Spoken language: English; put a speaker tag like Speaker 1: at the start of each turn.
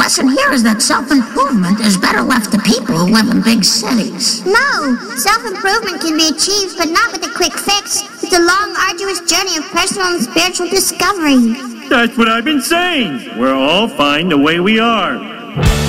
Speaker 1: lesson here is that self-improvement is better left to people who live in big cities.
Speaker 2: No, self-improvement can be achieved, but not with a quick fix. It's a long, arduous journey of personal and spiritual discovery.
Speaker 3: That's what I've been saying. We're all fine the way we are.